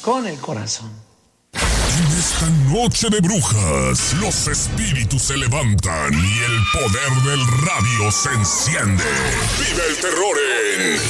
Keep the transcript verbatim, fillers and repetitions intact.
con el corazón. En esta noche de brujas, los espíritus se levantan y el poder del radio se enciende. Vive el terror en